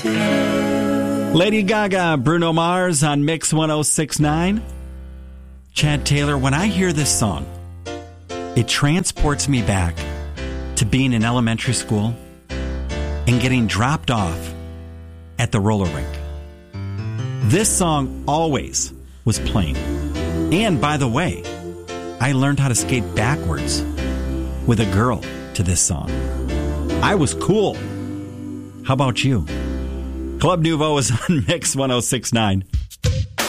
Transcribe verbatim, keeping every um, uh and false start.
Lady Gaga, Bruno Mars on Mix one oh six point nine. Chad Taylor, when I hear this song, it transports me back to being in elementary school and getting dropped off at the roller rink. This song always was playing. And by the way, I learned how to skate backwards with a girl to this song. I was cool. How about you? Club Nouveau is on Mix one oh six point nine.